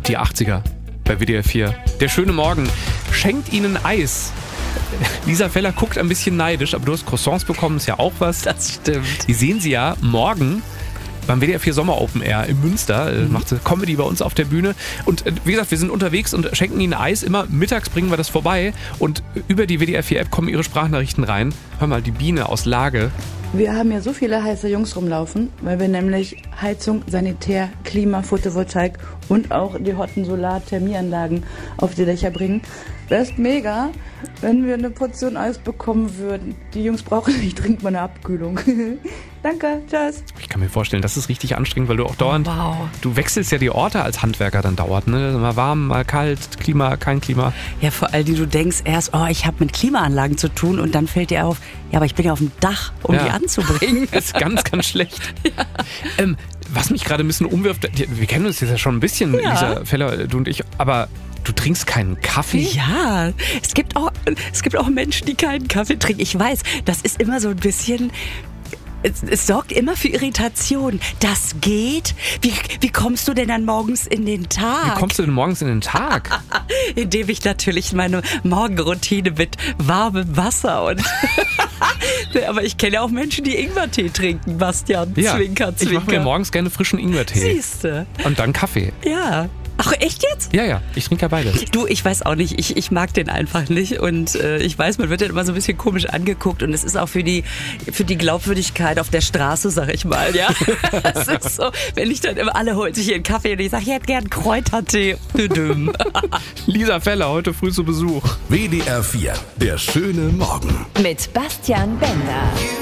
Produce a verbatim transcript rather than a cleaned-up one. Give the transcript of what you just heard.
Die achtziger bei W D R vier. Der schöne Morgen schenkt Ihnen Eis. Lisa Feller guckt ein bisschen neidisch, aber du hast Croissants bekommen, ist ja auch was. Das stimmt. Die sehen Sie ja morgen beim W D R vier Sommer Open Air in Münster. Mhm. Macht sie Comedy bei uns auf der Bühne. Und wie gesagt, wir sind unterwegs und schenken Ihnen Eis. Immer mittags bringen wir das vorbei. Und über die W D R vier App kommen Ihre Sprachnachrichten rein. Hör mal, die Biene aus Lage. Wir haben ja so viele heiße Jungs rumlaufen, weil wir nämlich Heizung, Sanitär, Klima, Photovoltaik und auch die hotten Solar-Thermieanlagen auf die Dächer bringen. Wäre es mega, wenn wir eine Portion Eis bekommen würden. Die Jungs brauchen nicht dringend mal eine Abkühlung. Danke, tschüss. Ich kann mir vorstellen, das ist richtig anstrengend, weil du auch dauernd, Wow. du wechselst ja die Orte als Handwerker dann dauernd, ne? Mal warm, mal kalt, Klima, kein Klima. Ja, vor allem, du denkst erst, oh, ich habe mit Klimaanlagen zu tun und dann fällt dir auf, ja, aber ich bin ja auf dem Dach, um Ja. die anzubringen. Das ist ganz, ganz schlecht. Ja. Ähm, was mich gerade ein bisschen umwirft, wir kennen uns jetzt ja schon ein bisschen, Ja. Lisa Feller, du und ich, aber du trinkst keinen Kaffee? Ja, es gibt auch, es gibt auch Menschen, die keinen Kaffee trinken. Ich weiß, das ist immer so ein bisschen... Es, es sorgt immer für Irritation. Das geht? Wie, wie kommst du denn dann morgens in den Tag? Wie kommst du denn morgens in den Tag? Indem ich natürlich meine Morgenroutine mit warmem Wasser und... Aber ich kenne auch Menschen, die Ingwertee trinken, Bastian. Ja, Zwinker, ich mache mir zwinker. morgens gerne frischen Ingwertee. Siehste. Und dann Kaffee. Ja. Ach, echt jetzt? Ja, ja, ich trinke ja beides. Du, ich weiß auch nicht, ich, ich mag den einfach nicht und äh, ich weiß, man wird dann immer so ein bisschen komisch angeguckt und es ist auch für die, für die Glaubwürdigkeit auf der Straße, sag ich mal, ja. Es ist so, wenn ich dann immer, alle holen sich ihren Kaffee und ich sage, ich hätte gern Kräutertee. Düdüm. Lisa Feller, heute früh zu Besuch. W D R vier, der schöne Morgen. Mit Bastian Bender.